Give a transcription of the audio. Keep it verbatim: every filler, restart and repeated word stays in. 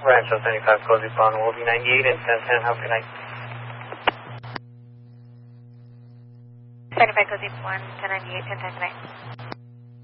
Rancho seventy-five, Cozy Pond, will be ninety-eight and ten ten, have a good night. seventy-five, Cozy Pond, ten ninety-eight, ten ten, good night.